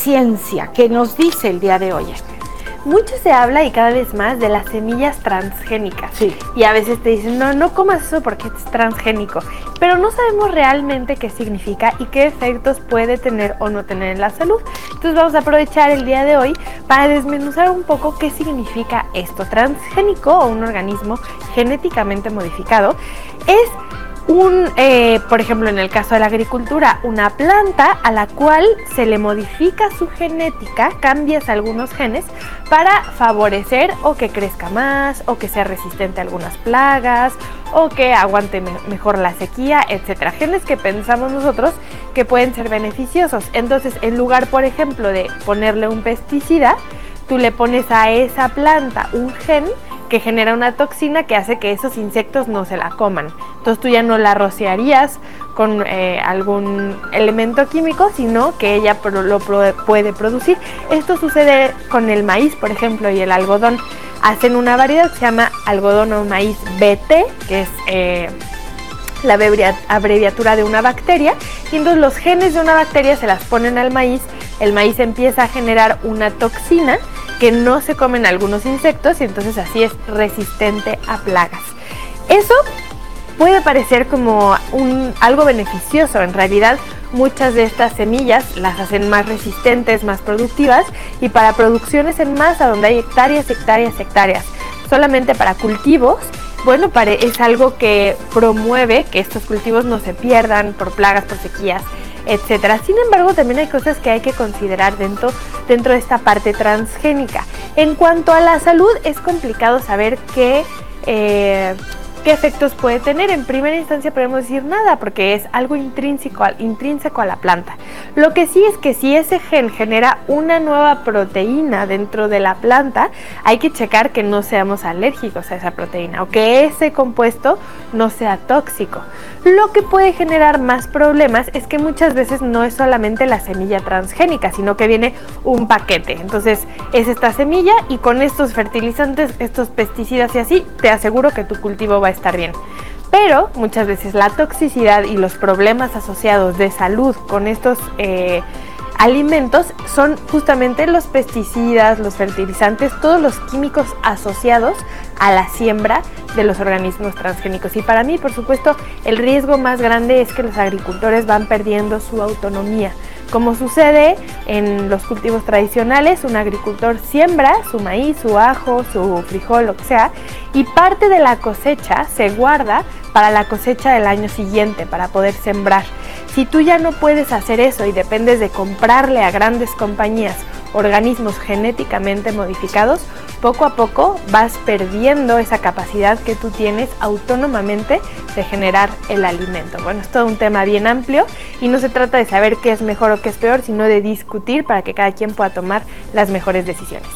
ciencia, ¿qué nos dice el día de hoy? Mucho se habla y cada vez más de las semillas transgénicas. Sí. Y a veces te dicen, no comas eso porque es transgénico. Pero no sabemos realmente qué significa y qué efectos puede tener o no tener en la salud. Entonces vamos a aprovechar el día de hoy para desmenuzar un poco qué significa esto. Transgénico, o un organismo genéticamente modificado, es por ejemplo, en el caso de la agricultura, una planta a la cual se le modifica su genética, cambias algunos genes para favorecer o que crezca más, o que sea resistente a algunas plagas, o que aguante mejor la sequía, etcétera. Genes que pensamos nosotros que pueden ser beneficiosos. Entonces, en lugar, por ejemplo, de ponerle un pesticida, tú le pones a esa planta un gen que genera una toxina que hace que esos insectos no se la coman. Entonces tú ya no la rociarías con algún elemento químico, sino que ella lo puede producir. Esto sucede con el maíz, por ejemplo, y el algodón. Hacen una variedad que se llama algodón o maíz BT, que es la abreviatura de una bacteria, y entonces los genes de una bacteria se las ponen al maíz, el maíz empieza a generar una toxina que no se comen algunos insectos y entonces así es resistente a plagas. Eso puede parecer como algo beneficioso. En realidad, muchas de estas semillas las hacen más resistentes, más productivas, y para producciones en masa donde hay hectáreas, solamente para cultivos, bueno, es algo que promueve que estos cultivos no se pierdan por plagas, por sequías, etcétera. Sin embargo, también hay cosas que hay que considerar dentro de esta parte transgénica. En cuanto a la salud, es complicado saber qué efectos puede tener. En primera instancia podemos decir nada, porque es algo intrínseco a la planta. Lo que sí es que si ese gen genera una nueva proteína dentro de la planta, hay que checar que no seamos alérgicos a esa proteína o que ese compuesto no sea tóxico. Lo que puede generar más problemas es que muchas veces no es solamente la semilla transgénica, sino que viene un paquete. Entonces es esta semilla y con estos fertilizantes, estos pesticidas y así, te aseguro que tu cultivo va a estar bien. Pero muchas veces la toxicidad y los problemas asociados de salud con estos alimentos son justamente los pesticidas, los fertilizantes, todos los químicos asociados a la siembra de los organismos transgénicos. Y para mí, por supuesto, el riesgo más grande es que los agricultores van perdiendo su autonomía. Como sucede en los cultivos tradicionales, un agricultor siembra su maíz, su ajo, su frijol, lo que sea, y parte de la cosecha se guarda para la cosecha del año siguiente, para poder sembrar. Si tú ya no puedes hacer eso y dependes de comprarle a grandes compañías organismos genéticamente modificados, poco a poco vas perdiendo esa capacidad que tú tienes autónomamente de generar el alimento. Bueno, es todo un tema bien amplio y no se trata de saber qué es mejor o qué es peor, sino de discutir para que cada quien pueda tomar las mejores decisiones.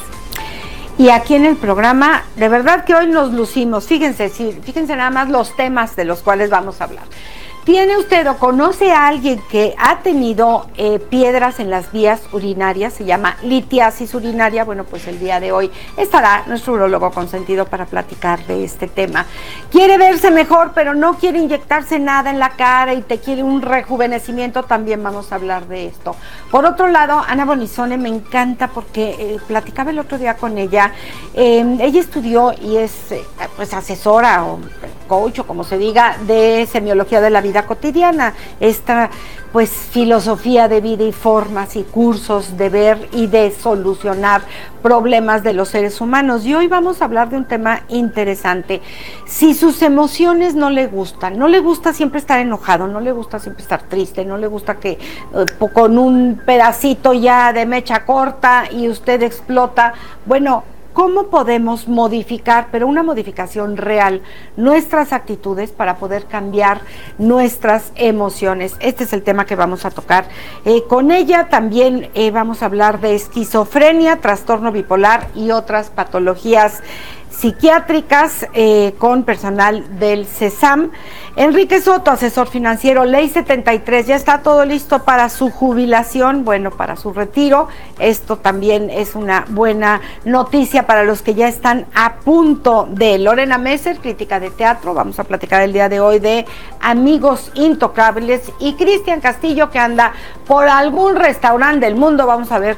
Y aquí en el programa, de verdad que hoy nos lucimos. Fíjense nada más los temas de los cuales vamos a hablar. ¿Tiene usted o conoce a alguien que ha tenido piedras en las vías urinarias? Se llama litiasis urinaria. Bueno, pues el día de hoy estará nuestro urólogo consentido para platicar de este tema. Quiere verse mejor, pero no quiere inyectarse nada en la cara y te quiere un rejuvenecimiento. También vamos a hablar de esto. Por otro lado, Ana Bonizone me encanta porque platicaba el otro día con ella. Ella estudió y es pues asesora o coach o como se diga de semiología de la vida cotidiana, esta pues filosofía de vida y formas y cursos de ver y de solucionar problemas de los seres humanos. Y hoy vamos a hablar de un tema interesante. Si sus emociones no le gusta siempre estar enojado, no le gusta siempre estar triste, no le gusta que con un pedacito ya de mecha corta y usted explota, bueno, ¿cómo podemos modificar, pero una modificación real, nuestras actitudes para poder cambiar nuestras emociones? Este es el tema que vamos a tocar con ella. También vamos a hablar de esquizofrenia, trastorno bipolar y otras patologías psiquiátricas con personal del CESAM. Enrique Soto, asesor financiero, Ley 73, ya está todo listo para su jubilación, bueno, para su retiro. Esto también es una buena noticia para los que ya están a punto de. Lorena Messer, crítica de teatro, vamos a platicar el día de hoy de Amigos Intocables, y Cristian Castillo, que anda por algún restaurante del mundo, vamos a ver